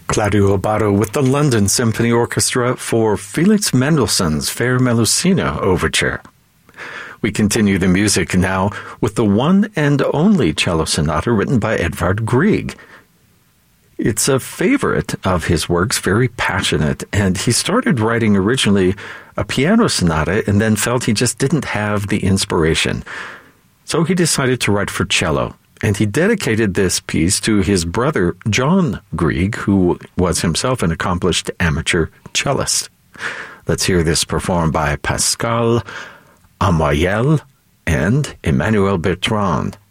Claudio Abbado with the London Symphony Orchestra for Felix Mendelssohn's Fair Melusina Overture. We continue the music now with the one and only cello sonata written by Edvard Grieg. It's a favorite of his works, very passionate, and he started writing originally a piano sonata and then felt he just didn't have the inspiration. So he decided to write for cello, and he dedicated this piece to his brother John Grieg, who was himself an accomplished amateur cellist. Let's hear this performed by Pascal Amoyel and Emmanuel Bertrand.